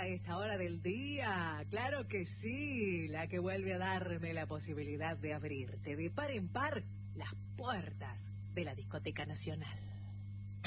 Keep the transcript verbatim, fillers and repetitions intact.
a esta hora del día. Claro que sí, la que vuelve a darme la posibilidad de abrirte de par en par las puertas de la Discoteca Nacional.